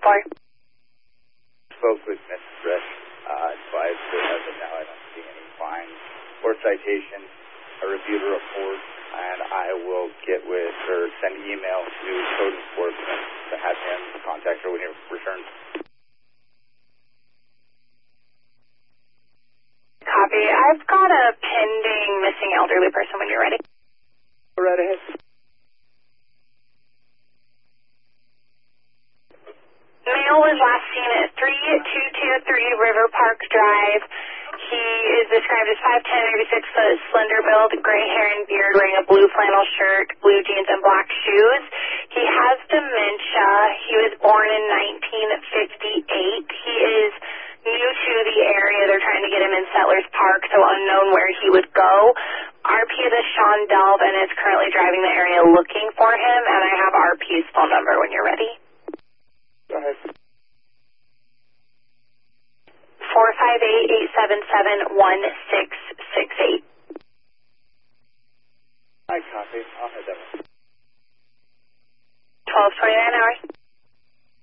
for? Spoke with Ms. Britt, advised that as of now I don't see any fines or citations. I reviewed the report, and I will get with her, send email to code enforcement to have him contact her when he returns. Copy. I've got a pending missing elderly person when you're ready. Go right ahead. Male was last seen at 3223 River Park Drive. He is described as 5'10", maybe 6 foot, slender build, gray hair and beard, wearing a blue flannel shirt, blue jeans, and black shoes. He has dementia. He was born in 1958. He is new to the area. They're trying to get him in Settlers Park, so unknown where he would go. RP is Sean Delvin is currently driving the area looking for him, and I have RP's phone number when you're ready. Go ahead. 458-877-1668. I copy. I'll head that one. 12:29 hours.